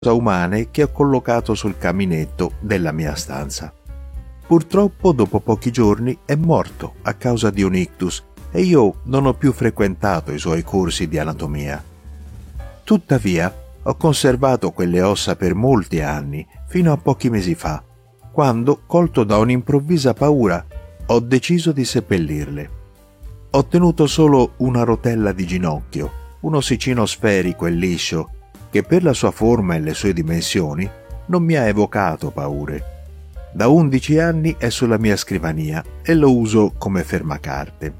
umane che ho collocato sul caminetto della mia stanza. Purtroppo, dopo pochi giorni, è morto a causa di un ictus e io non ho più frequentato i suoi corsi di anatomia. Tuttavia, ho conservato quelle ossa per molti anni, fino a pochi mesi fa, quando, colto da un'improvvisa paura, ho deciso di seppellirle. Ho tenuto solo una rotella di ginocchio, un ossicino sferico e liscio, che per la sua forma e le sue dimensioni non mi ha evocato paure. Da 11 anni è sulla mia scrivania e lo uso come fermacarte.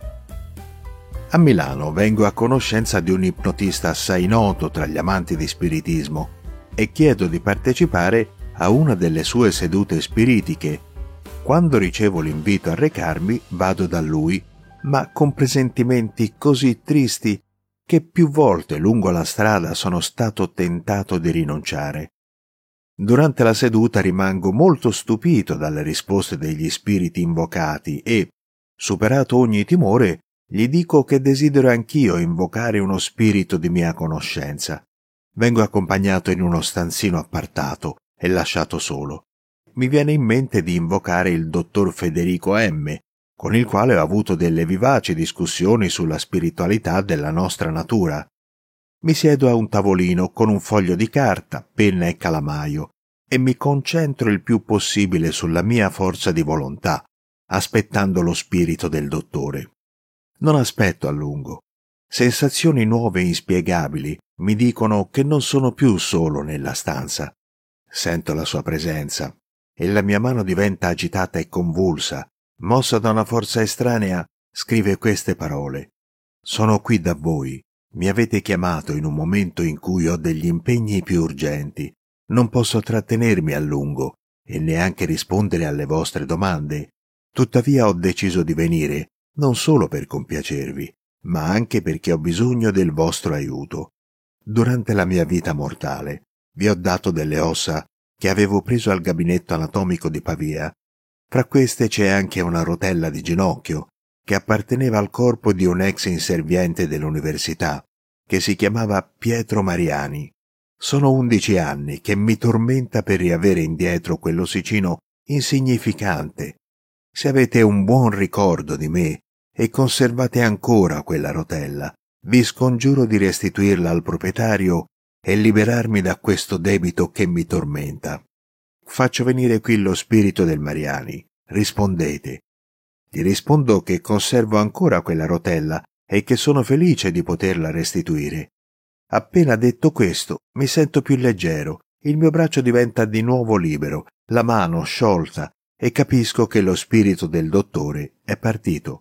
A Milano vengo a conoscenza di un ipnotista assai noto tra gli amanti di spiritismo e chiedo di partecipare a una delle sue sedute spiritiche. Quando ricevo l'invito a recarmi, vado da lui, ma con presentimenti così tristi che più volte lungo la strada sono stato tentato di rinunciare. Durante la seduta rimango molto stupito dalle risposte degli spiriti invocati e, superato ogni timore, gli dico che desidero anch'io invocare uno spirito di mia conoscenza. Vengo accompagnato in uno stanzino appartato e lasciato solo. Mi viene in mente di invocare il dottor Federico M., con il quale ho avuto delle vivaci discussioni sulla spiritualità della nostra natura. Mi siedo a un tavolino con un foglio di carta, penna e calamaio e mi concentro il più possibile sulla mia forza di volontà, aspettando lo spirito del dottore. Non aspetto a lungo. Sensazioni nuove e inspiegabili mi dicono che non sono più solo nella stanza. Sento la sua presenza e la mia mano diventa agitata e convulsa. Mossa da una forza estranea, scrive queste parole. Sono qui da voi. Mi avete chiamato in un momento in cui ho degli impegni più urgenti. Non posso trattenermi a lungo e neanche rispondere alle vostre domande. Tuttavia ho deciso di venire, non solo per compiacervi, ma anche perché ho bisogno del vostro aiuto. Durante la mia vita mortale vi ho dato delle ossa che avevo preso al gabinetto anatomico di Pavia. Fra queste c'è anche una rotella di ginocchio che apparteneva al corpo di un ex inserviente dell'università che si chiamava Pietro Mariani. Sono 11 anni che mi tormenta per riavere indietro quell'ossicino insignificante. Se avete un buon ricordo di me e conservate ancora quella rotella, vi scongiuro di restituirla al proprietario e liberarmi da questo debito che mi tormenta. Faccio venire qui lo spirito del Mariani. Rispondete. Gli rispondo che conservo ancora quella rotella e che sono felice di poterla restituire. Appena detto questo, mi sento più leggero, il mio braccio diventa di nuovo libero, la mano sciolta e capisco che lo spirito del dottore è partito.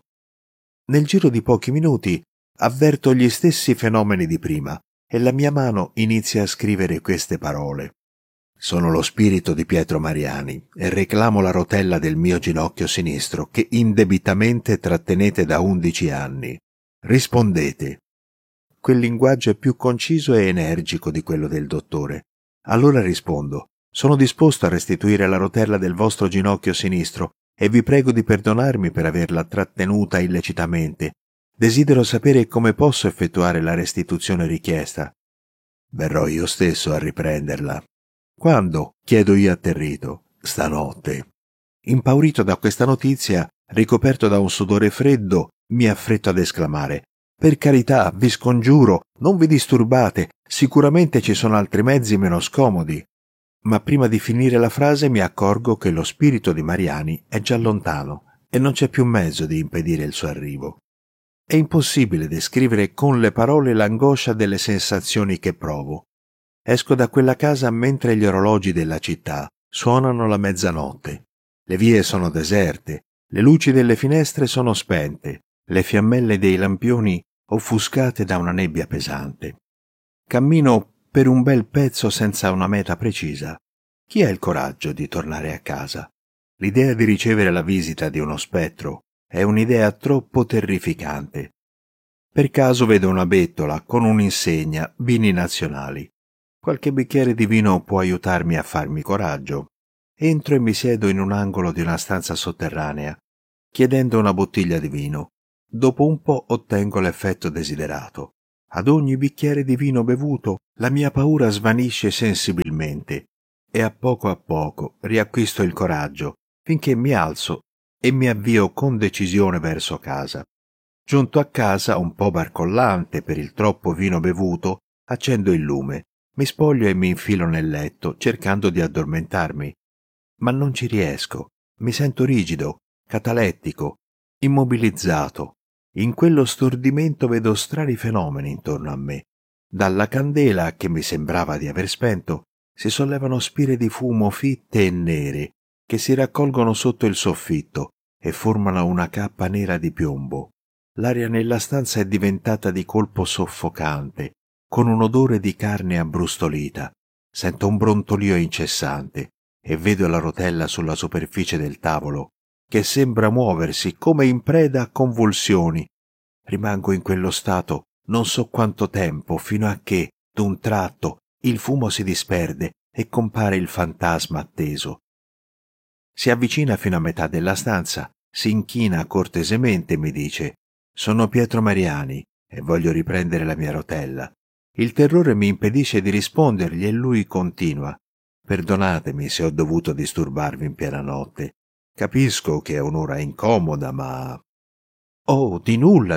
Nel giro di pochi minuti avverto gli stessi fenomeni di prima e la mia mano inizia a scrivere queste parole. Sono lo spirito di Pietro Mariani e reclamo la rotella del mio ginocchio sinistro che indebitamente trattenete da 11 anni. Rispondete. Quel linguaggio è più conciso e energico di quello del dottore. Allora rispondo. Sono disposto a restituire la rotella del vostro ginocchio sinistro e vi prego di perdonarmi per averla trattenuta illecitamente. Desidero sapere come posso effettuare la restituzione richiesta. Verrò io stesso a riprenderla. Quando? Chiedo io atterrito. Stanotte. Impaurito da questa notizia, ricoperto da un sudore freddo, mi affretto ad esclamare: per carità, vi scongiuro, non vi disturbate, sicuramente ci sono altri mezzi meno scomodi. Ma prima di finire la frase mi accorgo che lo spirito di Mariani è già lontano e non c'è più mezzo di impedire il suo arrivo. È impossibile descrivere con le parole l'angoscia delle sensazioni che provo. Esco da quella casa mentre gli orologi della città suonano la mezzanotte. Le vie sono deserte, le luci delle finestre sono spente, le fiammelle dei lampioni offuscate da una nebbia pesante. Cammino per un bel pezzo senza una meta precisa. Chi ha il coraggio di tornare a casa? L'idea di ricevere la visita di uno spettro è un'idea troppo terrificante. Per caso vedo una bettola con un'insegna vini nazionali. Qualche bicchiere di vino può aiutarmi a farmi coraggio. Entro e mi siedo in un angolo di una stanza sotterranea, chiedendo una bottiglia di vino. Dopo un po' ottengo l'effetto desiderato. Ad ogni bicchiere di vino bevuto la mia paura svanisce sensibilmente e a poco riacquisto il coraggio finché mi alzo e mi avvio con decisione verso casa. Giunto a casa, un po' barcollante per il troppo vino bevuto, accendo il lume, mi spoglio e mi infilo nel letto cercando di addormentarmi. Ma non ci riesco, mi sento rigido, catalettico, immobilizzato. In quello stordimento vedo strani fenomeni intorno a me. Dalla candela, che mi sembrava di aver spento, si sollevano spire di fumo fitte e nere, che si raccolgono sotto il soffitto e formano una cappa nera di piombo. L'aria nella stanza è diventata di colpo soffocante, con un odore di carne abbrustolita. Sento un brontolio incessante e vedo la rotella sulla superficie del tavolo, che sembra muoversi come in preda a convulsioni. Rimango in quello stato non so quanto tempo, fino a che, d'un tratto, il fumo si disperde e compare il fantasma atteso. Si avvicina fino a metà della stanza, si inchina cortesemente e mi dice: «Sono Pietro Mariani e voglio riprendere la mia rotella». Il terrore mi impedisce di rispondergli e lui continua: «Perdonatemi se ho dovuto disturbarvi in piena notte. Capisco che è un'ora incomoda, ma...» «Oh, di nulla,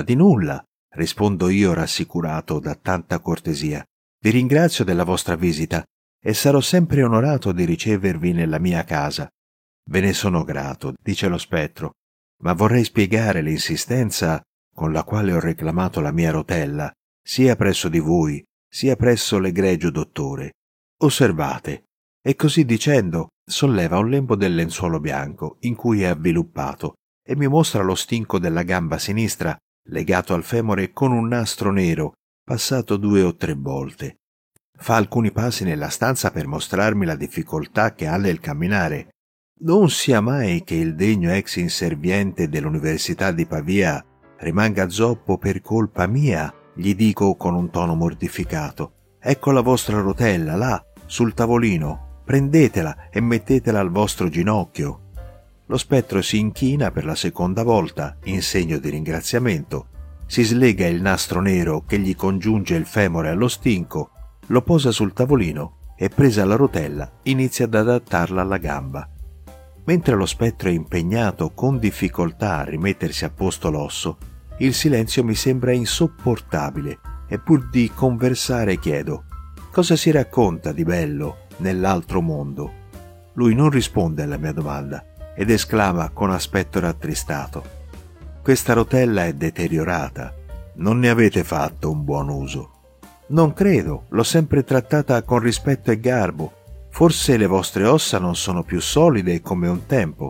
rispondo io rassicurato da tanta cortesia. «Vi ringrazio della vostra visita e sarò sempre onorato di ricevervi nella mia casa». «Ve ne sono grato», dice lo spettro, «ma vorrei spiegare l'insistenza con la quale ho reclamato la mia rotella, sia presso di voi, sia presso l'egregio dottore. Osservate». E così dicendo solleva un lembo del lenzuolo bianco in cui è avviluppato e mi mostra lo stinco della gamba sinistra legato al femore con un nastro nero passato 2 o 3 volte. Fa alcuni passi nella stanza per mostrarmi la difficoltà che ha nel camminare. «Non sia mai che il degno ex inserviente dell'Università di Pavia rimanga zoppo per colpa mia», gli dico con un tono mortificato. «Ecco la vostra rotella, là, sul tavolino. Prendetela e mettetela al vostro ginocchio». Lo spettro si inchina per la seconda volta, in segno di ringraziamento, si slega il nastro nero che gli congiunge il femore allo stinco, lo posa sul tavolino e, presa la rotella, inizia ad adattarla alla gamba. Mentre lo spettro è impegnato con difficoltà a rimettersi a posto l'osso, il silenzio mi sembra insopportabile e pur di conversare chiedo: «Cosa si racconta di bello nell'altro mondo?» Lui non risponde alla mia domanda ed esclama con aspetto rattristato: «Questa rotella è deteriorata, non ne avete fatto un buon uso». «Non credo, l'ho sempre trattata con rispetto e garbo. Forse le vostre ossa non sono più solide come un tempo».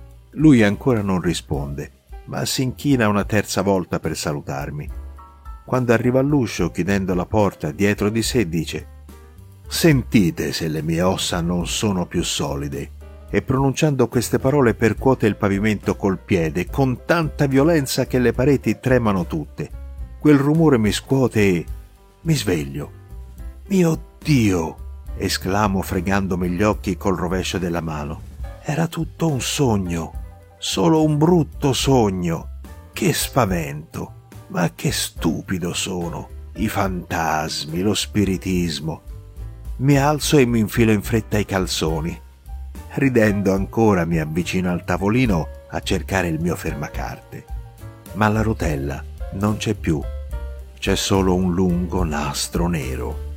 Lui ancora non risponde, ma si inchina una terza volta per salutarmi. Quando arriva all'uscio, chiudendo la porta dietro di sé, dice: «Sentite se le mie ossa non sono più solide», e pronunciando queste parole percuote il pavimento col piede con tanta violenza che le pareti tremano tutte. Quel rumore mi scuote e mi sveglio. «Mio Dio!» esclamo fregandomi gli occhi col rovescio della mano. «Era tutto un sogno, solo un brutto sogno. Che spavento! Ma che stupido sono! I fantasmi, lo spiritismo!» Mi alzo e mi infilo in fretta i calzoni. Ridendo ancora mi avvicino al tavolino a cercare il mio fermacarte. Ma la rotella non c'è più. C'è solo un lungo nastro nero.